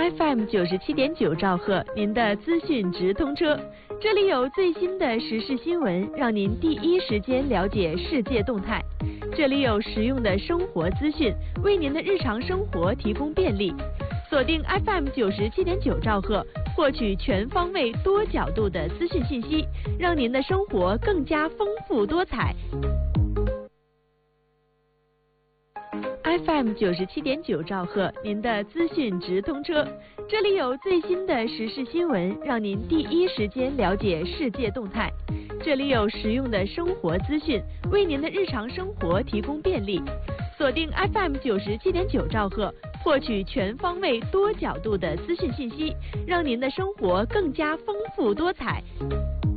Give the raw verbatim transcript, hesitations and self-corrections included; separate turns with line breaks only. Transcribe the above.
F M 九十七点九兆赫，您的资讯直通车，这里有最新的时事新闻，让您第一时间了解世界动态。这里有实用的生活资讯，为您的日常生活提供便利。锁定 F M 九十七点九兆赫，获取全方位、多角度的资讯信息，让您的生活更加丰富多彩。F M 九十七点九兆赫，您的资讯直通车，这里有最新的时事新闻，让您第一时间了解世界动态。这里有实用的生活资讯，为您的日常生活提供便利。锁定 F M 九十七点九兆赫，获取全方位、多角度的资讯信息，让您的生活更加丰富多彩。